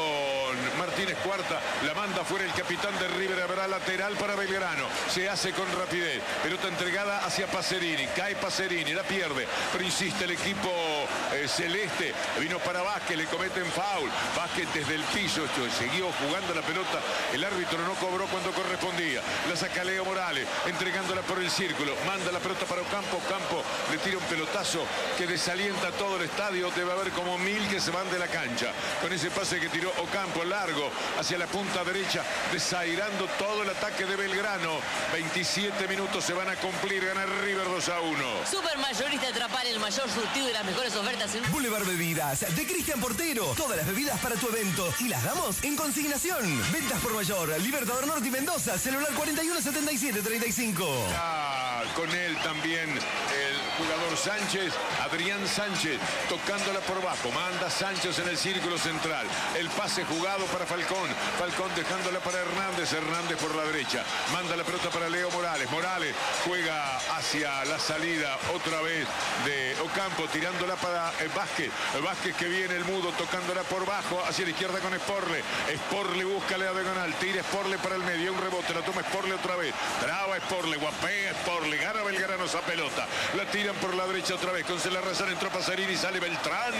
con Martínez Cuarta, la manda fuera el capitán de River, habrá lateral para Belgrano, se hace con rapidez, pelota entregada hacia Pacerini, cae Pacerini, la pierde, pero insiste el equipo eh, celeste, vino para Vázquez, le cometen foul, Vázquez desde el piso, esto, siguió jugando la pelota, el árbitro no cobró cuando correspondía, la saca Leo Morales, entregándola por el círculo, manda la pelota para Ocampo, Ocampo le tira un pelotazo que desalienta todo el estadio, debe haber como mil que se van de la cancha, con ese pase que tiró Ocampo largo hacia la punta derecha, desairando todo el ataque de Belgrano. veintisiete minutos se van a cumplir, gana River dos a uno. Supermayorista Atrapar, el mayor surtido y las mejores ofertas en... Boulevard Bebidas, de Cristian Portero. Todas las bebidas para tu evento y las damos en consignación. Ventas por mayor, Libertador Norte y Mendoza, celular cuarenta y uno setenta y siete treinta y cinco. Ah, con él también el jugador Sánchez, Adrián Sánchez, tocándola por bajo, manda Sánchez en el círculo central. El pase jugado para Falcón, Falcón dejándola para Hernández, Hernández por la derecha, manda la pelota para Leo Morales, Morales juega hacia la salida otra vez de Ocampo, tirándola para el Vázquez, el Vázquez que viene el mudo, tocándola por bajo, hacia la izquierda con Sporle, Sporle busca la diagonal, tira Sporle para el medio, un rebote, la toma Sporle otra vez, traba Sporle, guapea Sporle, gana Belgrano esa pelota, la tiran por la derecha otra vez, con Celarrazán entró Pacerini, sale Beltrán,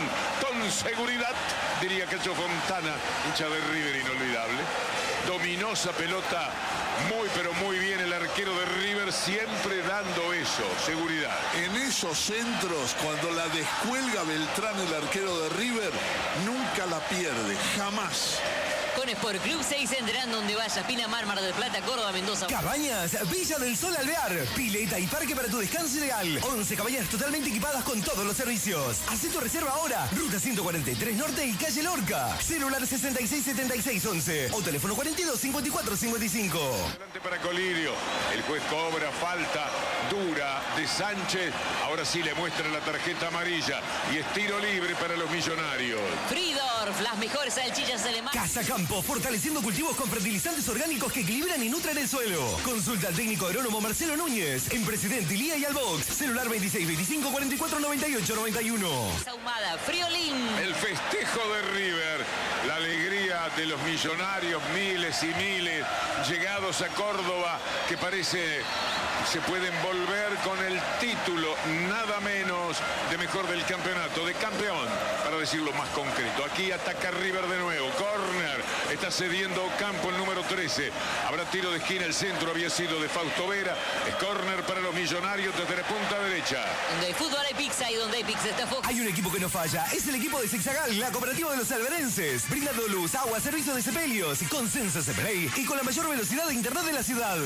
con seguridad, diría Cacho Fontana, hincha de River inolvidable, dominó esa pelota muy pero muy bien el arquero de River, siempre dando eso, seguridad. En esos centros, cuando la descuelga Beltrán, el arquero de River, nunca la pierde, jamás. Con Vacaciones por Club seis entrarán donde vayas. Pinamar, Mar del Plata, Córdoba, Mendoza. Cabañas, Villa del Sol Alvear. Pileta y parque para tu descanso ideal. once cabañas totalmente equipadas con todos los servicios. Haz tu reserva ahora. Ruta ciento cuarenta y tres Norte y calle Lorca. Celular sesenta y seis setenta y seis once o teléfono cuarenta y dos cincuenta y cuatro cincuenta y cinco. Adelante para Colidio. El juez cobra falta dura de Sánchez. Ahora sí le muestra la tarjeta amarilla y es tiro libre para los Millonarios. Fridorf, las mejores salchichas alemanas. Casa Campo, fortaleciendo cultivos con fertilizantes orgánicos que equilibran y nutren el suelo. Consulta al técnico agrónomo Marcelo Núñez en Presidente Ilía y Albox. Celular veintiséis veinticinco cuarenta y cuatro noventa y ocho noventa y uno. Ahumada, Friolín. El festejo de River, la alegría de los millonarios, miles y miles llegados a Córdoba, que parece se pueden volver con el título, nada menos de mejor del campeonato, de campeón, para decirlo más concreto. Aquí ataca River de nuevo, córner, está cediendo Ocampo el número trece, habrá tiro de esquina, el centro había sido de Fausto Vera, es córner para los millonarios desde la punta derecha. Donde hay fútbol hay pizza y donde hay pizza está Fox. Hay un equipo que no falla, es el equipo de Sexagal, la cooperativa de los alberenses, brindando luz, agua, servicios de sepelios, con Censo Play y con la mayor velocidad de internet de la ciudad.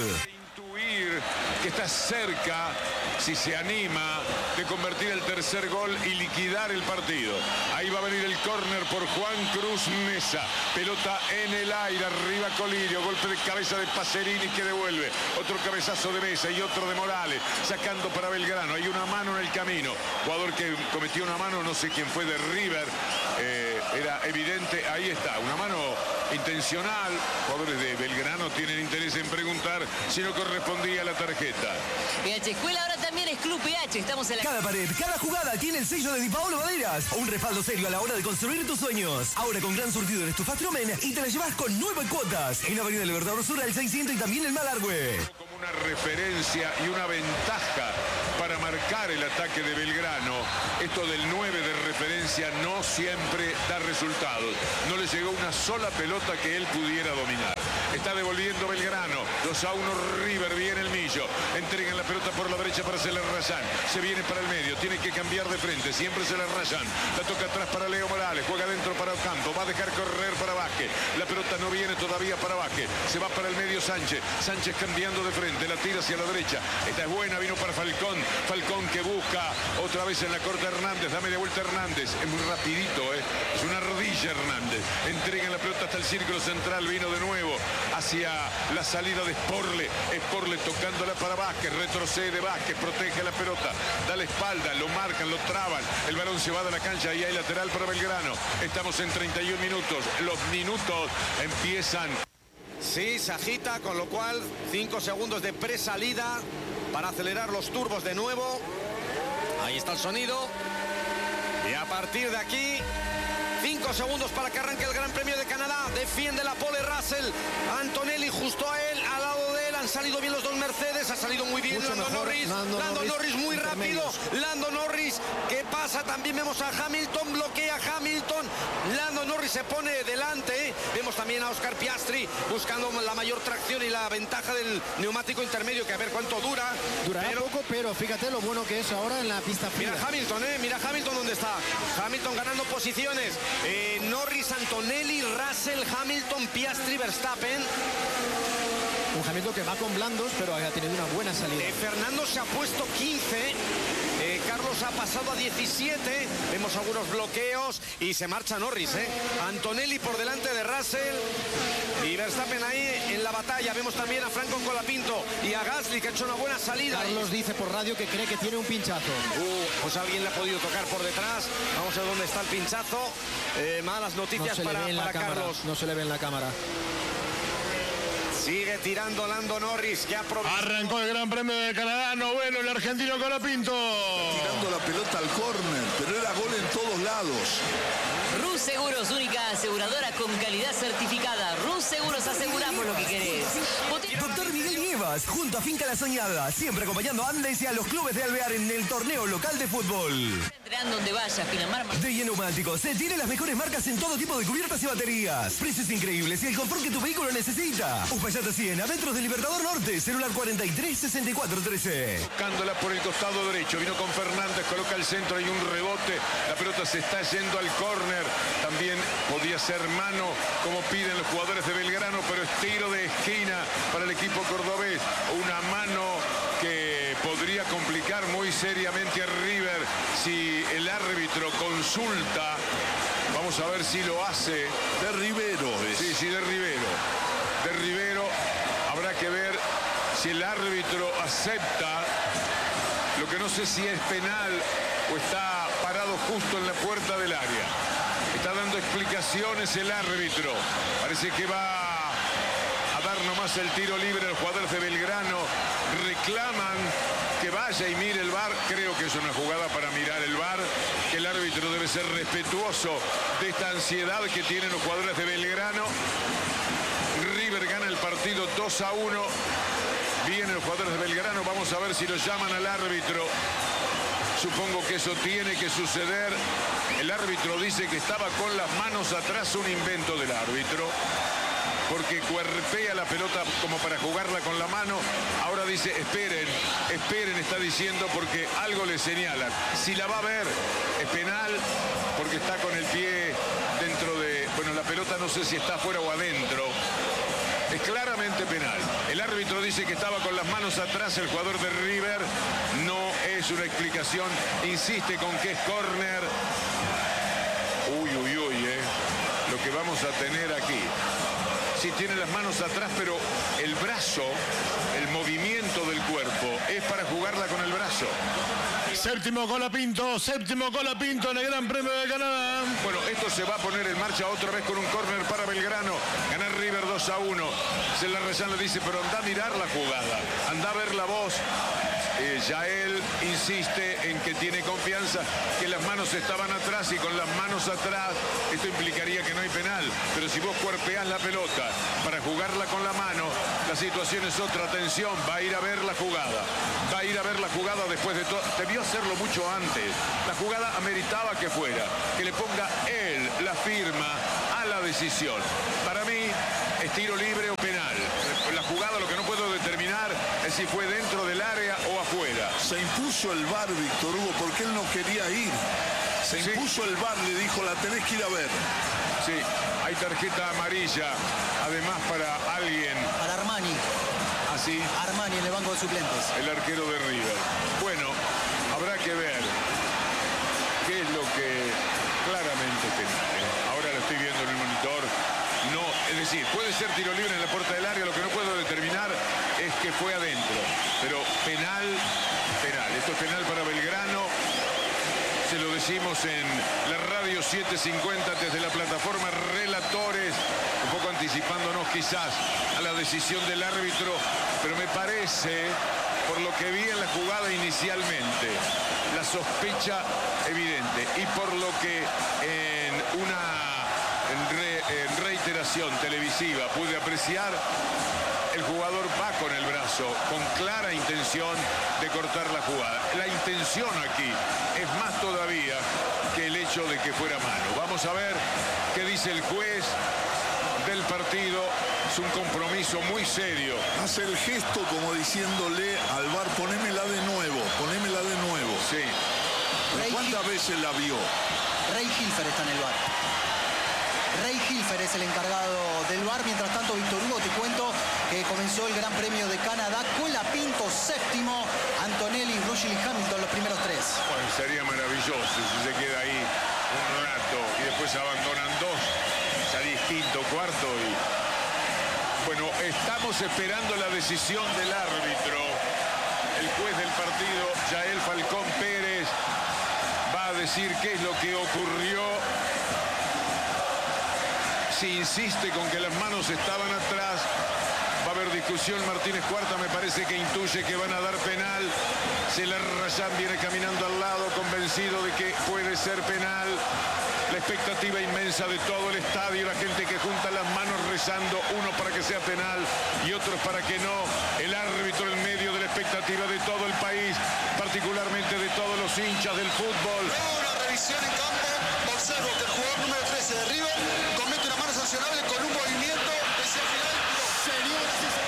Intuir que está cerca, si se anima, de convertir el tercer gol y liquidar el partido. Ahí va a venir el córner por Juan Cruz Mesa. Pelota en el aire, arriba Colidio, golpe de cabeza de Pacerini que devuelve. Otro cabezazo de Mesa y otro de Morales, sacando para Belgrano. Hay una mano en el camino. Jugador que cometió una mano, no sé quién fue, de River. Eh, era evidente, ahí está, una mano intencional. Jugadores de Belgrano tienen interés en preguntar si no correspondía a la tarjeta. P H Escuela ahora también es Club P H. Estamos en la... Cada pared, cada jugada tiene el sello de Di Paolo Maderas. Un respaldo serio a la hora de construir tus sueños. Ahora con gran surtido en estufas Tromen y te la llevas con nueve cuotas. En Avenida Libertador Sur al seiscientos y también en Malargüe. Como una referencia y una ventaja para marcar el ataque de Belgrano. Esto del nueve de referencia no siempre da resultados. No le llegó una sola pelota que él pudiera dominar. Está devolviendo Belgrano. dos a uno River, viene el Millo. Entregan la pelota por la derecha para Celer Rayán. Se viene para el medio, tiene que cambiar de frente. Siempre Celer Rayán. La toca atrás para Leo Morales. Juega dentro para Ocampo. Va a dejar correr para Vázquez. La pelota no viene todavía para Vázquez. Se va para el medio Sánchez. Sánchez cambiando de frente. La tira hacia la derecha. Esta es buena, vino para Falcón. Falcón que busca otra vez en la corta Hernández. Dame de vuelta Hernández. Es muy rapidito, ¿eh? Es una ardilla Hernández. Entregan la pelota hasta el círculo central. Vino de nuevo hacia la salida de Sporle. Sporle tocándola para Vázquez. Retrocede Vázquez. Protege la pelota. Da la espalda. Lo marcan, lo traban. El balón se va de la cancha y hay lateral para Belgrano. Estamos en treinta y un minutos. Los minutos empiezan. Sí, se agita, con lo cual cinco segundos de presalida para acelerar los turbos de nuevo. Ahí está el sonido. Y a partir de aquí, cinco segundos para que arranque el Gran Premio de Canadá. Defiende la pole Russell. Antonelli justo a él, al lado de él. Han salido bien los dos Mercedes. Ha salido muy bien Lando Norris. Lando, Lando Norris, Norris muy rápido. Lando Norris, ¿qué pasa? También vemos a Hamilton, bloquea a Hamilton. Lando Norris se pone delante. Vemos también a Oscar Piastri buscando la mayor tracción y la ventaja del neumático intermedio, que a ver cuánto dura. Durará pero, poco, pero fíjate lo bueno que es ahora en la pista fría. Mira Hamilton, eh, mira Hamilton dónde está. Hamilton ganando posiciones. Eh, Norris, Antonelli, Russell, Hamilton, Piastri, Verstappen. Un Hamilton que va con blandos, pero ha tenido una buena salida. Eh, Fernando se ha puesto quince. Eh, Carlos ha pasado a diecisiete. Vemos algunos bloqueos y se marcha Norris. Eh. Antonelli por delante de Russell. Y Verstappen ahí en la batalla. Vemos también a Franco Colapinto y a Gasly, que ha hecho una buena salida. Carlos y... dice por radio que cree que tiene un pinchazo. Uh, pues alguien le ha podido tocar por detrás. Vamos a ver dónde está el pinchazo. Eh, malas noticias no para, para Carlos. No se le ve en la cámara. Sigue tirando Lando Norris, que aprovechó. Arrancó el Gran Premio de Canadá, noveno el argentino Colapinto. Tirando la pelota al córner, pero era gol en todos lados. Rus Seguros, única aseguradora con calidad certificada. Rus Seguros, aseguramos lo que querés. Doctor Miguel Nievas, junto a Finca La Soñada, siempre acompañando a Andes y a los clubes de Alvear en el torneo local de fútbol. Entrenando donde vayas, Pinamar. D I E Neumáticos, se tiene las mejores marcas en todo tipo de cubiertas y baterías. Precios increíbles y el confort que tu vehículo necesita. Uspallata Plata cien, a metros del Libertador Norte, celular cuarenta y tres sesenta y cuatro trece. Buscándola por el costado derecho, vino con Fernández, coloca el centro, hay un rebote, la pelota se está yendo al córner, también podía ser mano, como piden los jugadores de Belgrano, pero es tiro de esquina para el equipo cordobés, una mano que podría complicar muy seriamente a River si el árbitro consulta. Vamos a ver si lo hace. De Rivero. Es. Sí, sí, de Rivero. De Rivero. Habrá que ver si el árbitro acepta. Lo que no sé si es penal o está parado justo en la puerta del área. Está dando explicaciones el árbitro. Parece que va a dar nomás el tiro libre a los jugadores de Belgrano. Reclaman que vaya y mire el V A R. Creo que es una jugada para mirar el V A R, que el árbitro debe ser respetuoso de esta ansiedad que tienen los jugadores de Belgrano. River gana el partido dos a uno. Vienen los jugadores de Belgrano, vamos a ver si lo llaman al árbitro. Supongo que eso tiene que suceder. El árbitro dice que estaba con las manos atrás, un invento del árbitro, porque cuerpea la pelota como para jugarla con la mano. Ahora dice, esperen, esperen, está diciendo, porque algo le señala. Si la va a ver, es penal, porque está con el pie dentro de... Bueno, la pelota no sé si está afuera o adentro. Es claramente penal. El árbitro dice que estaba con las manos atrás el jugador de River. No es una explicación. Insiste con que es córner. Uy, uy, uy, eh. Lo que vamos a tener aquí. Sí, tiene las manos atrás, pero el brazo, el movimiento del cuerpo, es para jugarla con el brazo. Séptimo Colapinto, séptimo Colapinto en el Gran Premio de Canadá. Bueno, esto se va a poner en marcha otra vez con un córner para Belgrano. Ganar River dos a uno. Celarrayán le dice, pero anda a mirar la jugada, anda a ver la voz. Eh, Yael insiste en que tiene confianza, que las manos estaban atrás, y con las manos atrás esto implicaría que no hay penal. Pero si vos cuerpeás la pelota para jugarla con la mano, la situación es otra. Atención, va a ir a ver la jugada. Va a ir a ver la jugada después de todo. Debió hacerlo mucho antes. La jugada ameritaba que fuera, que le ponga él la firma a la decisión. Para mí es tiro libre o penal. La jugada, lo que no puedo determinar es si fue dentro del área o afuera. Se impuso el V A R, Víctor Hugo, porque él no quería ir. Se sí. impuso el V A R, le dijo, la tenés que ir a ver. Sí, hay tarjeta amarilla, además para alguien. Para Armani. Así. Armani en el banco de suplentes. El arquero de River. Bueno, habrá que ver qué es lo que claramente es penal. Ahora lo estoy viendo en el monitor. No, es decir, puede ser tiro libre en la puerta del área, lo que no puedo determinar es que fue adentro. Pero penal, penal. Esto es penal para Belgrano. Se lo decimos en la radio siete cincuenta desde la plataforma Relatores, un poco anticipándonos quizás a la decisión del árbitro, pero me parece, por lo que vi en la jugada inicialmente, la sospecha evidente, y por lo que en una en re, en reiteración televisiva pude apreciar, el jugador va con el brazo, con clara intención de cortar la jugada. La intención aquí es más todavía que el hecho de que fuera mano. Vamos a ver qué dice el juez del partido. Es un compromiso muy serio. Hace el gesto como diciéndole al V A R, ponémela de nuevo, ponémela de nuevo. Sí. ¿Cuántas veces la vio? Rey Hilfer está en el V A R. Rey Hilfer es el encargado del V A R. Mientras tanto, Víctor Hugo, te cuento que comenzó el Gran Premio de Canadá. Colapinto séptimo, Antonelli, Ruggeri y Hamilton los primeros tres. Bueno, sería maravilloso si se queda ahí un rato y después abandonan dos, salís quinto, cuarto y... Bueno, estamos esperando la decisión del árbitro. El juez del partido, Yael Falcón Pérez, va a decir qué es lo que ocurrió. Si insiste con que las manos estaban atrás, va a haber discusión. Martínez Cuarta me parece que intuye que van a dar penal. Celarrayán viene caminando al lado, convencido de que puede ser penal. La expectativa inmensa de todo el estadio, la gente que junta las manos rezando, uno para que sea penal y otros para que no. El árbitro en medio de la expectativa de todo el país, particularmente de todos los hinchas del fútbol. Luego una revisión en campo, observo que el jugador número trece de River comete una mano sancionable con un movimiento hacia el final. Señoras y señores.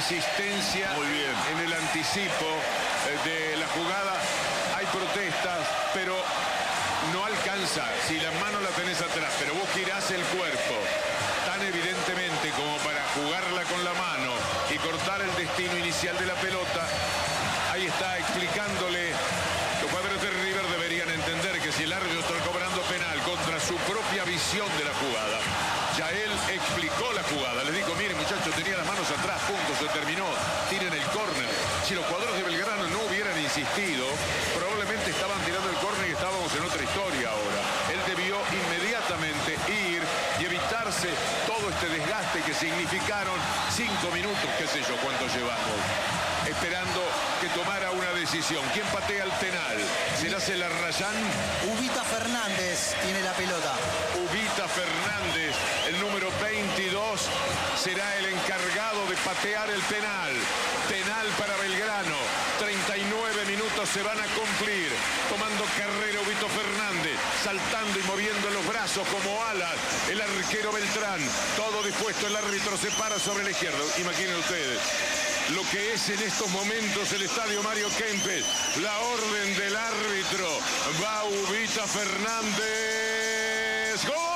insistencia en el anticipo eh, de la jugada. Hay protestas, pero no alcanza. Si la mano la tenés atrás, pero vos girás el cuerpo tan evidentemente como para jugarla con la mano y cortar el destino inicial de la pelota. Ahí está explicándole. Los jugadores de River deberían entender que si el árbitro está cobrando penal contra su propia visión de la jugada, ya él explicó la jugada. Les dijo, miren muchachos, tenía las manos atrás, punto, se terminó, tiren el córner. Si los jugadores de Belgrano no hubieran insistido, probablemente estaban tirando el córner y estábamos en otra historia ahora. Él debió inmediatamente ir y evitarse todo este desgaste que significaron cinco minutos, qué sé yo cuánto llevamos, esperando que tomara una decisión. ¿Quién patea el penal? ¿Será Celarrayán? Ubita Fernández tiene la pelota. Ubita Fernández, el número veintidós, será el encargado de patear el penal. Penal para Belgrano. treinta y nueve minutos se van a cumplir. Tomando carrera Ubito Fernández, saltando y moviendo los brazos como alas. El arquero Beltrán, todo dispuesto. El árbitro se para sobre la izquierda. Imaginen ustedes lo que es en estos momentos el estadio Mario Kempes. La orden del árbitro. Va Ubita Fernández. ¡Gol!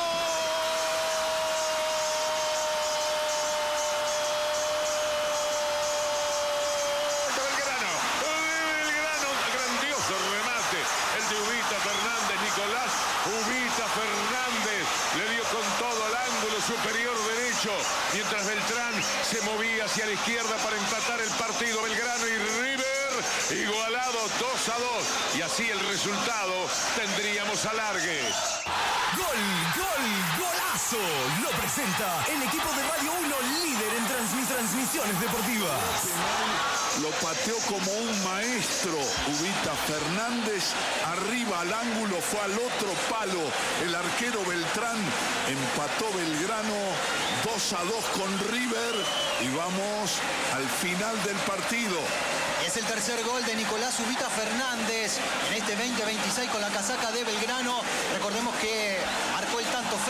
Belgrano. Belgrano. Grandioso remate. El de Ubita Fernández. Nicolás Ubita Fernández le dio con todo al ángulo superior derecho, mientras Beltrán se movía hacia la izquierda para empatar el partido. Belgrano y River igualado dos a dos, y así el resultado tendríamos alargue. Gol, gol, golazo. Lo presenta el equipo de Radio uno, líder en transmis transmisiones deportivas. Lo pateó como un maestro Ubita Fernández, arriba al ángulo, fue al otro palo el arquero Beltrán, empató Belgrano dos a dos con River y vamos al final del partido. Es el tercer gol de Nicolás Ubita Fernández en este veinte veintiséis con la casaca de Belgrano. Recordemos que marcó el tanto